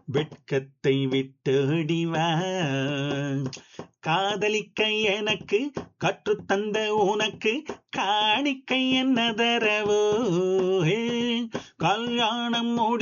வெட்கத்தை விட்டோடிவா. காதலிக்க எனக்கு கற்றுத்தந்த உனக்கு காணிக்கை என்ன தரவோ. கல்யாணம்